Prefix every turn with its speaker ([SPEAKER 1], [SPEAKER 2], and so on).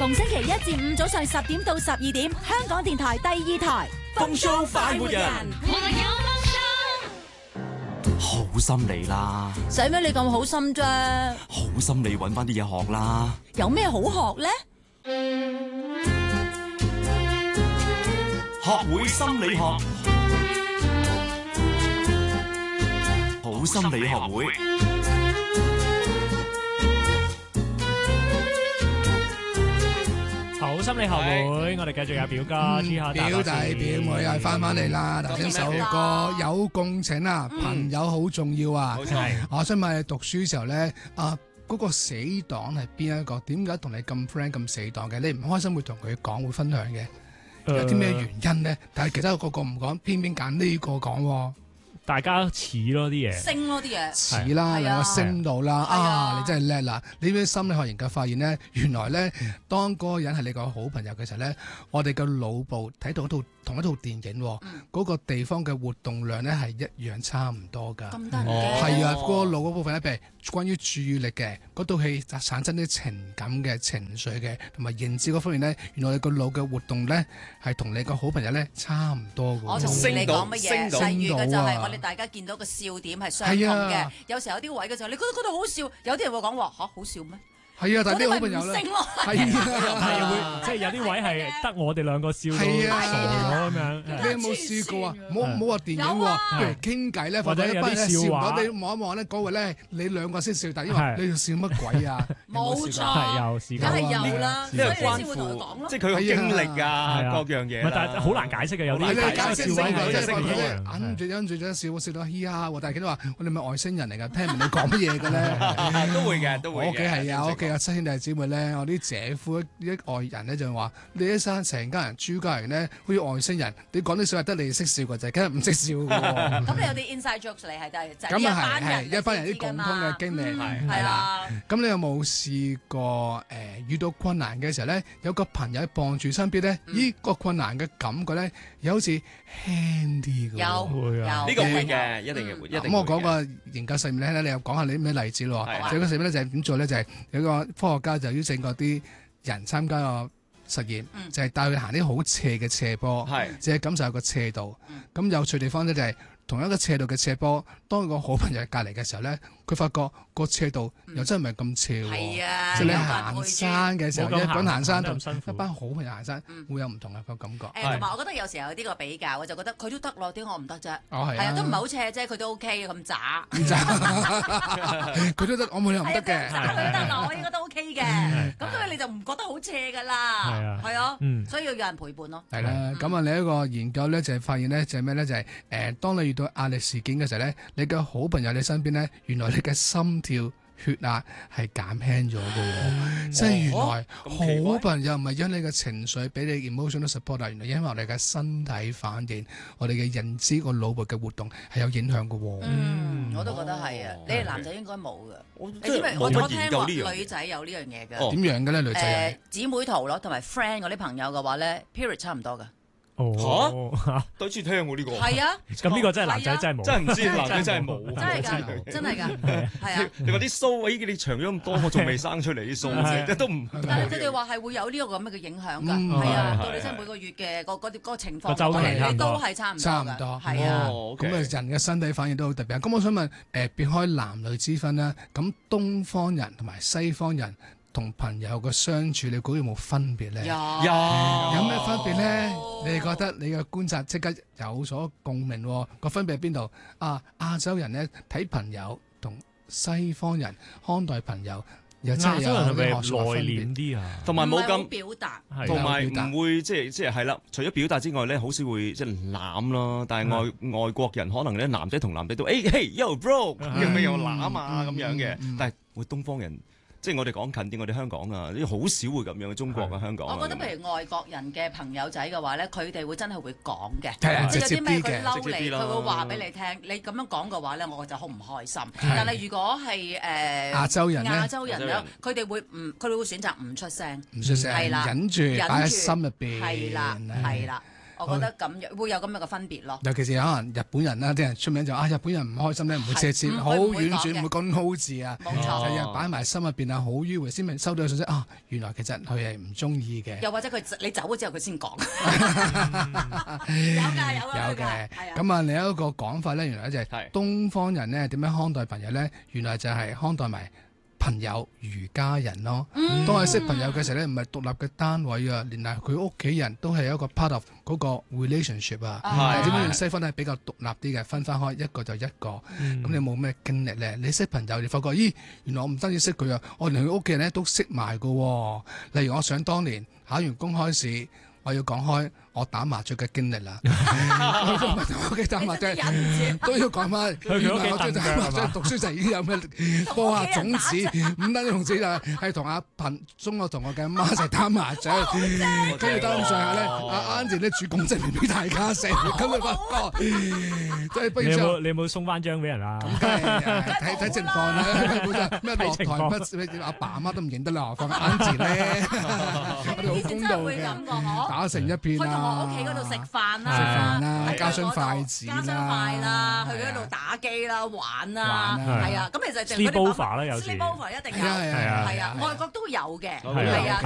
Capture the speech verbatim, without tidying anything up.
[SPEAKER 1] 逢星期一至五早上十點到十二點，香港電台第二台
[SPEAKER 2] 風騷快活人，好心你啦，
[SPEAKER 1] 使咩你咁好心啫？
[SPEAKER 2] 好心你搵翻啲嘢學啦。
[SPEAKER 1] 有咩好學呢？
[SPEAKER 2] 學會心理學，好心理學會。
[SPEAKER 3] 好心理學會，我哋繼續有表哥朱可達
[SPEAKER 4] 表弟表妹又翻返嚟啦！頭先首歌有共情啊，朋友好重要啊！
[SPEAKER 3] 冇錯，
[SPEAKER 4] 我想問你讀書時候咧，啊嗰個死黨係邊一個？點解同你咁 friend 咁死黨嘅？你唔開心會同佢講，會分享嘅，有啲咩原因咧？但係其他個個唔講，偏偏揀呢個講。
[SPEAKER 3] 大家似咯啲嘢，
[SPEAKER 1] 升咯啲嘢，
[SPEAKER 4] 似啦，兩個升到啦，啊！你真係叻啦！你啲心理學研究發現咧，原來咧，當嗰個人係你個好朋友嘅時候咧，我哋嘅腦部睇到一套同一套電影，嗰個地方嘅活動量咧係一樣差唔多㗎。
[SPEAKER 1] 咁得人驚？
[SPEAKER 4] 係啊，嗰個腦嗰部分咧，譬如關於注意力嘅嗰套戲，就產生啲情感嘅情緒嘅，同埋認知嗰方面咧，原來你個腦嘅活動咧係同你個好朋友咧差唔多㗎。
[SPEAKER 1] 我同意你講乜嘢？例如嘅就係我哋大家見到個笑點係相同嘅，有時候有啲位嘅時候，你覺得嗰度好笑，有啲人會講話嚇好笑咩？
[SPEAKER 4] 係啊，但係啲好朋友咧，係
[SPEAKER 3] 啊，即係有啲位係得我哋兩個笑到傻咗咁樣。
[SPEAKER 4] 你有冇試過啊？冇冇話電影喎，譬如傾偈咧，或者一班人笑唔到，你望一望咧，嗰位咧你兩個先笑，但因為你要笑乜鬼啊？
[SPEAKER 1] 冇錯，
[SPEAKER 3] 係有試過，
[SPEAKER 1] 梗係有啦，
[SPEAKER 2] 呢個
[SPEAKER 1] 關乎
[SPEAKER 2] 即係佢嘅經歷啊，各樣嘢。
[SPEAKER 3] 但係好難解釋嘅，有啲
[SPEAKER 4] 解釋唔到嘅，即係
[SPEAKER 3] 話
[SPEAKER 4] 佢揞住揞住咗笑，笑到嘻哈喎。但係佢都話：我哋咪外星人嚟㗎，聽唔明你講乜嘢嘅咧？
[SPEAKER 2] 都會嘅，都會嘅。
[SPEAKER 4] 我屋企係啊，我屋企有七兄弟姊妹咧，我啲姐夫啲外人咧就話：你一生成家人豬家人咧，好似外星人。你講啲笑話得你識笑嘅就係，梗係唔識笑嘅喎。
[SPEAKER 1] 咁你有啲 inside jokes 你係都係就
[SPEAKER 4] 係一班人一班人啲共通嘅經歷係係啦。咁你有冇試過誒遇到困難嘅時候咧，有個朋友傍住身邊咧，咦個困難嘅感覺咧，又好似輕啲嘅。
[SPEAKER 1] 有
[SPEAKER 3] 會啊，
[SPEAKER 2] 呢個會嘅，一定嘅會。咁
[SPEAKER 4] 我講個研究實驗咧，你又講下你咩例子咯？就個實驗咧就係點做咧？就係有個科學家就邀請嗰啲人參加個實驗，就係帶佢行啲好斜嘅斜坡，即係感受個斜度。咁有趣地方咧就係同一個斜度嘅斜坡，當個好朋友隔離嘅時候咧，佢發覺個斜度又真係唔係咁斜喎。係啊，即係你行山嘅時候，一班行山同一班好朋友行山，會有唔同嘅個感覺。
[SPEAKER 1] 誒，同埋我覺得有時候有啲個比較，我就覺得佢都得咯，點解我唔得啫？
[SPEAKER 4] 哦，係
[SPEAKER 1] 啊，都唔係好斜啫，佢都 OK 咁渣。
[SPEAKER 4] 咁渣，佢都得，我冇理由唔得嘅。
[SPEAKER 1] 渣佢得啦，我應該都 OK 嘅。咁所以你就唔覺得好斜㗎啦。係啊，係啊，所以要有人陪伴咯。
[SPEAKER 4] 係啦，咁啊另一個研究咧就係發現咧就係咩咧就係誒，當你遇到壓力事件嘅時候咧，你嘅好朋友喺你身邊咧，原來你嘅心跳血壓係減輕咗嘅喎，即係原來好朋友唔係因你嘅情緒俾你 emotional support 啊，原來因為我哋嘅身體反應、我哋嘅認知、個腦部嘅活動係有影響嘅喎。
[SPEAKER 1] 嗯，我都覺得係啊，你哋男仔應該冇嘅。
[SPEAKER 2] 我
[SPEAKER 1] 你知唔知？我我聽過女仔有呢樣嘢嘅。
[SPEAKER 4] 點樣嘅咧？女仔
[SPEAKER 1] 誒姊妹圖咯，同埋 friend 嗰啲朋友嘅話咧 period 差唔多㗎。
[SPEAKER 3] 哦嚇，
[SPEAKER 2] 第一次聽喎呢個。係
[SPEAKER 1] 啊，
[SPEAKER 3] 咁呢個真係男仔真係冇，
[SPEAKER 2] 真係唔知男仔真係冇，
[SPEAKER 1] 真係㗎，真係㗎，係啊。
[SPEAKER 2] 你話啲鬚，咦？你長咗咁多，我仲未生出嚟啲鬚，都唔。
[SPEAKER 1] 但係佢哋話係會有呢個咁嘅影響㗎，係啊，到你真係每個月嘅個嗰啲嗰個情況，你都係差唔多，
[SPEAKER 4] 差唔多，
[SPEAKER 1] 係啊。
[SPEAKER 4] 咁啊，人嘅身體反應都好特別。咁我想問誒，別開男女之分啦，咁東方人同埋西方人同朋友嘅相處，你估有冇分別咧？
[SPEAKER 1] 有，
[SPEAKER 4] 有咩分別咧？你哋覺得你嘅觀察即刻有所共鳴喎？個分別喺邊度？啊，亞洲人咧睇朋友同西方人看待朋友，又真係有啲學術分別
[SPEAKER 3] 啲啊，
[SPEAKER 2] 同埋冇咁
[SPEAKER 1] 表達，
[SPEAKER 2] 同埋唔會即係即係係啦。除咗表達之外咧，好少會即係攬咯。但係外外國人可能咧，男仔同男仔都誒嘿 yo bro 咁樣又攬啊咁樣嘅，但係會東方人。即係我哋講近啲，我哋香港啊，呢好少會咁樣。中國啊，香港。
[SPEAKER 1] 我覺得譬如外國人嘅朋友仔嘅話咧，佢哋會真係會講嘅，
[SPEAKER 4] 即
[SPEAKER 1] 係有啲咩佢嬲你，佢會話俾你聽。你咁樣講嘅話咧，我就好唔開心。但係如果係誒
[SPEAKER 4] 亞洲人咧，
[SPEAKER 1] 亞洲人咧，佢哋會唔佢哋會選擇唔出聲，
[SPEAKER 4] 唔出聲，
[SPEAKER 1] 係啦，
[SPEAKER 4] 忍住擺喺心入邊，
[SPEAKER 1] 係啦，係啦。 我覺得咁樣會有咁樣嘅分別咯。
[SPEAKER 4] 尤其是可能日本人啦，啲人出名就啊，日本人唔開心咧，唔會借錢，好婉轉，唔會講 no 字啊，
[SPEAKER 1] 冇錯，
[SPEAKER 4] 係啊，擺埋心入邊啊，好迂迴先明收到嘅信息啊，原來其實佢係唔中意嘅。
[SPEAKER 1] 又或者佢你走咗之後佢先講，有㗎有㗎
[SPEAKER 4] 有嘅。咁啊，另一個講法咧，原來就係東方人咧點樣看待朋友咧？原來就係看待埋朋友如家人咯。嗯、當佢識朋友嘅時候咧，唔係獨立嘅單位啊，連埋佢屋企人都係一個 part of 嗰個 relationship 啊。點解西方咧比較獨立啲嘅，分翻開一個就一個。咁、嗯、你冇咩經歷咧？你識朋友，你發覺咦，原來我唔單止識佢啊，我連佢屋企人咧都識埋噶。例如我想當年考完公開試，我要講開我打麻雀嘅經歷啦。我屋企打麻雀都要講翻。原來我中意打麻雀，讀書就已經有咩播下種子，五等種子就係同阿朋中學同學嘅阿媽一齊打麻雀。跟住打咁上下咧，阿 Andy 咧煮公仔麵俾大家食，咁你發覺即係不如就
[SPEAKER 3] 你有冇送翻張俾人啊？
[SPEAKER 4] 咁梗係睇睇情況啦。咩落台乜阿爸阿媽都唔認得啦，放 Andy 咧，我哋好公道嘅。打成一片啊！
[SPEAKER 1] 去同學屋企嗰度食飯啦，
[SPEAKER 4] 食飯啦，交雙筷子啦，
[SPEAKER 1] 交雙筷啦，去嗰度打機啦，玩啦，係啊，咁其實就嗰啲
[SPEAKER 3] sleepover 啦，有時
[SPEAKER 1] sleepover 一定有，係啊，外國都有嘅，係啊。